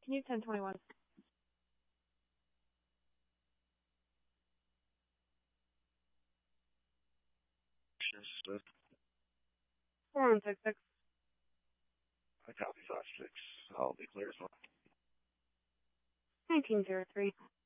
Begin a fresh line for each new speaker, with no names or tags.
Can you 1021?
Smith.
4166.
I copy 5-6. I'll be clear as well.
1903.